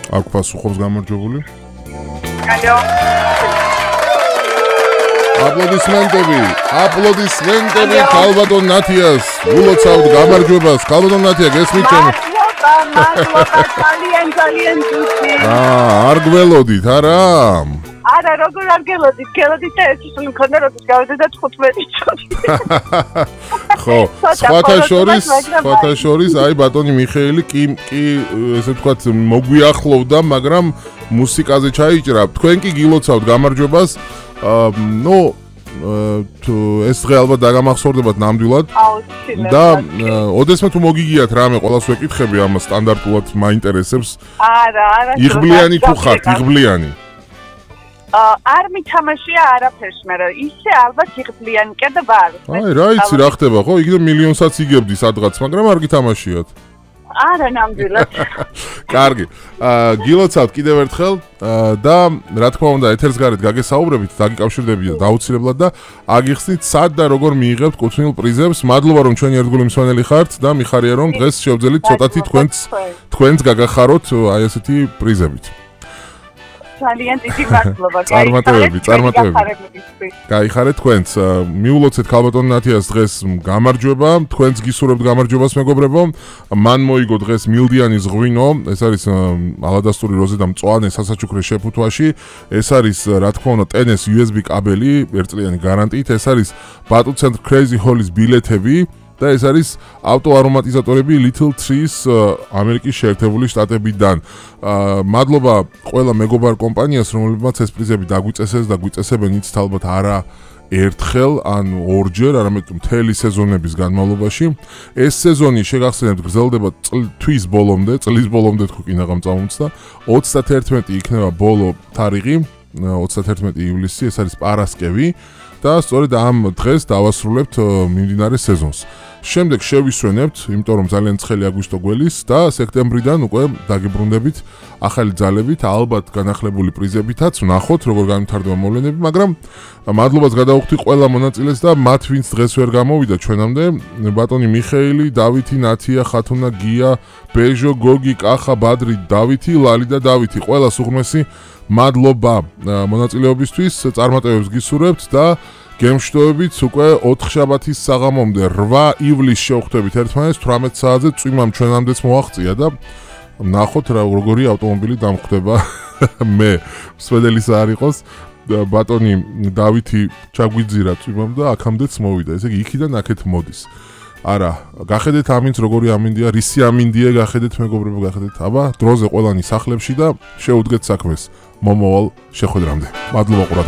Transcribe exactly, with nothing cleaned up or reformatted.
აქ პასუხობს გამარჯვებული. ალო. აპლოდისმენტები, აპლოდისმენტები ქალბატონ ნათიას. ულოცავთ გამარჯვებას. ქალბატონ ნათია, გესმით ჩემი? მადლობა, მადლობა, ძალიან ძალიან ძუსტი. აა, არ გველოდით, არა? არა, როგორ არ გელოდით? გელოდით და ეს ისე მქონდა, როგორც გავედე თხუთმეტი წუთი. ხო, სხვათა შორის, სხვათა შორის, აი ბატონი მიხეილი კი კი ესე ვთქვათ, მოგვიახლოვდა, მაგრამ მუსიკაზე ჩაიჭრა. თქვენ კი გილოცავთ გამარჯვებას. აა, ნუ თუ ეს დღე ალბათ დაგამახსოვრდებათ ნამდვილად. და ოდესმე თუ მოგიგიათ რამე, ყველას ვეკითხები ამას სტანდარტულად მაინტერესებს. არა, არა. იღბლიანი თუ ხართ, იღბლიანი. არ მითამაშია არაფერს, მაგრამ ისე ალბათ იღბლიანი კი და ვარ. აი, რა იცი რა ხდება, ხო? იქ და მილიონსაც იგებდი სადღაც, მაგრამ არ გითამაშიათ. არა, ნამდვილად. კარგი. აა გილოცავთ კიდევ ერთხელ და რა თქმა უნდა, ეთერს გარეთ გაგესაუბრებით, დაგიკავშირდებია დაუცილებლად და აგიხსნით სად და როგორ მიიღებთ კუთვნილ პრიზებს. მადლობა რომ ჩვენი ერთგული მსმენელი ხართ და მიხარია რომ დღეს შევძელით ცოტათი თქვენს თქვენს გაგახაროთ აი ესეთი პრიზებით. ძალიან დიდი მადლობა. წარმატებები, წარმატებები. გაიხარეთ თქვენს. მიულოცეთ ქალბატონ ნათიას დღეს გამარჯვება. თქვენს გისურვებთ გამარჯვებას მეგობრებო. მან მოიგო დღეს მილდიანის ღვინო. ეს არის ალადასტური როზე და მწვანე სასაჩუქრე შეფუთვაში. ეს არის რა თქმა უნდა ტენეს იუ ეს ბი კაბელი, ერთწლიანი გარანტიით. ეს არის ბატუ ცენტრ Crazy Hall-ის ბილეთები. და ეს არის ავტოარომატიზატორები Little Trees ამერიკის შეერთებული შტატებიდან. მადლობა ყველა მეგობარ კომპანიას, რომლებმაც ეს პრიზები დაგვიწესეს და გვიწესებენ იცით ალბათ არა ერთხელ ან ორჯერ, არამედ მთელი სეზონების განმავლობაში. ეს სეზონი შეგახსენებთ გრძელდება თვის ბოლომდე, წლის ბოლომდე თქვი კინაღამ წამომცდა. ოცდაათერთმეტი იქნება ბოლო თარიღი, ოცდაათერთმეტი ივლისი, ეს არის პარასკევი. და სწორედ ამ დღეს დავასრულებთ მიმდინარე სეზონს. შემდეგ შევისვენებთ, იმიტომ რომ ძალიან ცხელი აგვისტო გველის და სექტემბრიდან უკვე დაგიბრუნდებით ახალი ძალებით, ალბათ განახლებული პრიზებითაც, ვნახოთ როგორ განვითარდება მოვლენები, მაგრამ მადლობას გადავუხდი ყველა მონაწილეს და მათ ვინც დღეს ვერ გამოვიდა ჩვენამდე, ბატონი მიხეილი, დავითი, ნათია, ხათუნა, გია, ბეჟო, გოგი, კახა, ბადრი, დავითი, ლალი და დავითი, ყველას უღმესი მადლობა მონაწილეობისთვის, წარმატებებს გისურვებთ და გემშვიდობებით უკვე ოთხშაბათის საღამომდე რვა ივლისს შევხვდებით ერთმანეთს თვრამეტ საათზე წვიმამ ჩვენამდეც მოაღწია და ნახოთ რა როგორი ავტომობილი დამხვდება მე მსვენელის არ იყოს ბატონი დავითი ჩაგვიძირა წვიმამ და აქამდეც მოვიდა ესე იგი იქიდან აქეთ მოდის არა გახედეთ ამინც როგორი ამინდია რისი ამინდია გახედეთ მეგობრებო გახედეთ აბა დროზე ყველანი სახლებში და შეუდგეთ საქმეს მომავალ შეხვედრამდე მადლობა ყურადღებისთვის